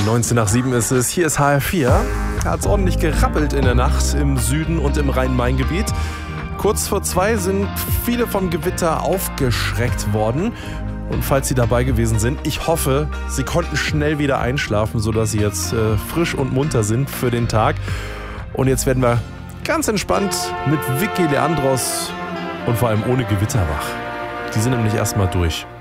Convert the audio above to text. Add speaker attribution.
Speaker 1: 19 nach 7 ist es. Hier ist HR4. Hat es ordentlich gerappelt in der Nacht im Süden und im Rhein-Main-Gebiet. Kurz vor 2 sind viele vom Gewitter aufgeschreckt worden. Und falls Sie dabei gewesen sind, ich hoffe, Sie konnten schnell wieder einschlafen, sodass Sie jetzt frisch und munter sind für den Tag. Und jetzt werden wir ganz entspannt mit Vicky Leandros und vor allem ohne Gewitter wach. Die sind nämlich erstmal durch.